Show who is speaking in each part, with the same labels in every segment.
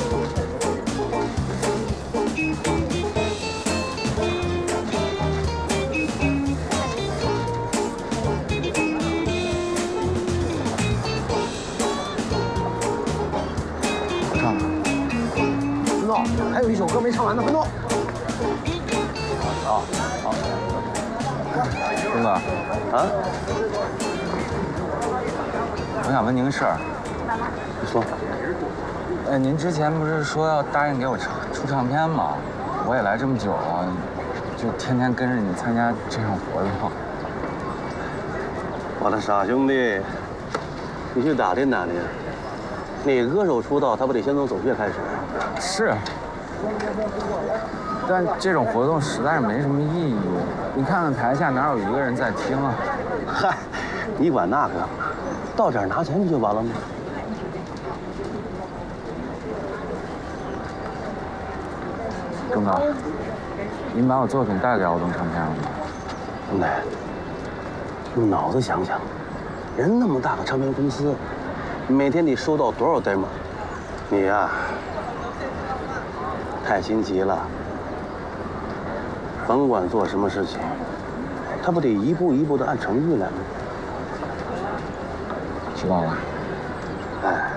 Speaker 1: 还有一首歌没唱完呢，分动。
Speaker 2: 好，东哥，啊，我想问您个事儿。你说。您之前不是说要答应给我出唱片吗？我也来这么久了，就天天跟着你参加这种活动。
Speaker 3: 我的傻兄弟，你去打听打听，你歌手出道，他不得先从走穴开始？
Speaker 2: 是。 但这种活动实在是没什么意义。你看看台下哪有一个人在听啊？
Speaker 3: 嗨，你管那个？到点拿钱不就完了吗？
Speaker 2: 钟哥，您把我作品带给敖东唱片了吗？
Speaker 3: 兄弟，用脑子想想，人那么大个唱片公司，每天得收到多少 demo？ 你呀，太心急了。 甭管做什么事情，他不得一步一步的按程序来吗？
Speaker 2: 知道了。
Speaker 3: 哎，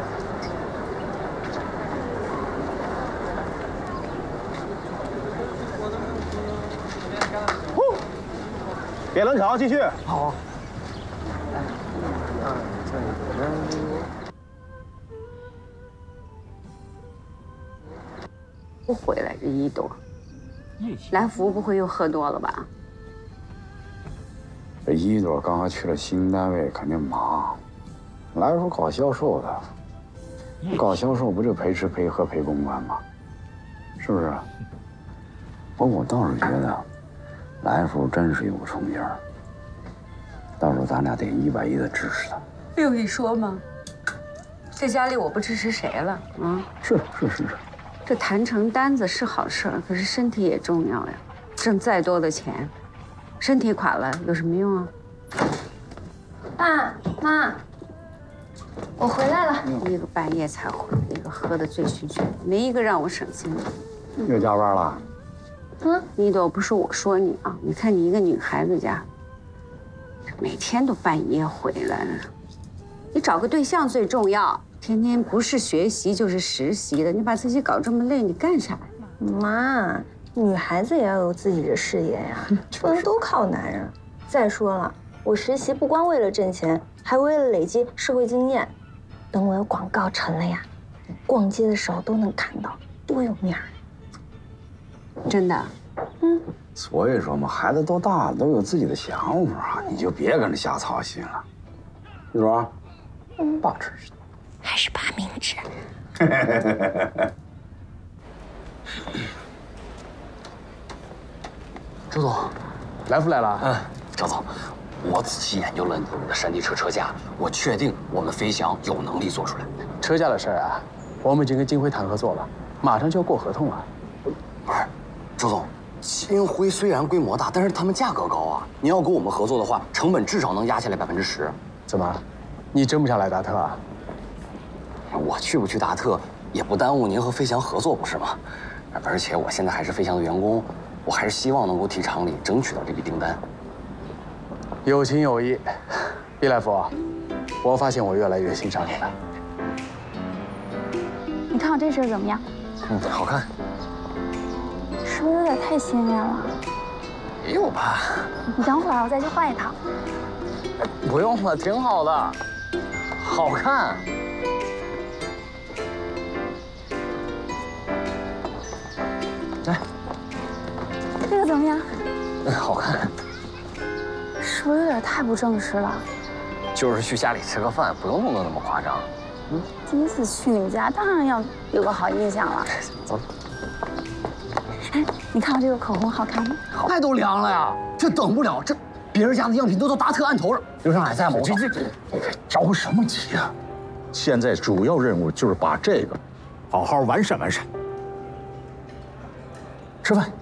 Speaker 3: 别冷场，继续。
Speaker 1: 好。
Speaker 4: 不回来这一朵。 来福不会又喝多了吧？
Speaker 5: 这一朵刚刚去了新单位，肯定忙。来福搞销售的，搞销售不就陪吃陪喝陪公关吗？是不是？我倒是觉得，来福真是有个冲劲儿。到时候咱俩得110的支持他。
Speaker 4: 有一说吗？这家里我不支持谁了？啊？
Speaker 5: 是。
Speaker 4: 这谈成单子是好事儿，可是身体也重要呀。挣再多的钱，身体垮了有什么用啊？
Speaker 6: 爸妈，我回来了。
Speaker 4: 一个半夜才回，一个喝得醉醺醺，没一个让我省心的。
Speaker 5: 又加班了？
Speaker 4: 妮朵，不是我说你啊，你看你一个女孩子家，每天都半夜回来了，你找个对象最重要。 天天不是学习就是实习的，你把自己搞这么累，你干啥呀？
Speaker 6: 妈，女孩子也要有自己的事业呀，不能都靠男人。再说了，我实习不光为了挣钱，还为了累积社会经验。等我有广告成了呀，逛街的时候都能看到，多有面儿。
Speaker 4: 真的？
Speaker 5: 所以说嘛，孩子都大了，都有自己的想法，你就别跟着瞎操心了。玉朵，爸支持。
Speaker 6: 还是爸明智。
Speaker 7: 周总，来福来了。
Speaker 8: 赵总，我仔细研究了你们的山地车车架，我确定我们飞翔有能力做出来。
Speaker 7: 车架的事儿啊，我们已经跟金辉谈合作了，马上就要过合同了。
Speaker 8: 不是，周总，金辉虽然规模大，但是他们价格高啊。您要跟我们合作的话，成本至少能压下来10%。
Speaker 7: 怎么，你真不想来达特啊？
Speaker 8: 我去不去达特，也不耽误您和飞翔合作，不是吗？而且我现在还是飞翔的员工，我还是希望能够替厂里争取到这笔订单。
Speaker 7: 有情有义，毕来福，我发现我越来越欣赏你了。
Speaker 6: 你看我这身怎么样？
Speaker 8: 好看。
Speaker 6: 是不是有点太鲜艳了？
Speaker 8: 也有吧。
Speaker 6: 你等会儿，我再去换一套。
Speaker 8: 不用了，挺好的，好看。 来，
Speaker 6: 这个怎么样？
Speaker 8: 好看。
Speaker 6: 是不是有点太不正式了？
Speaker 8: 就是去家里吃个饭，不用弄得那么夸张。
Speaker 6: 第一次去你们家，当然要有个好印象了。
Speaker 8: 走。
Speaker 6: 哎，你看我这个口红好看吗？
Speaker 8: 菜都凉了呀，这等不了，这别人家的样品都到达特案头上。刘上海在吗？
Speaker 9: 这着什么急呀？现在主要任务就是把这个好好完善完善。吃饭。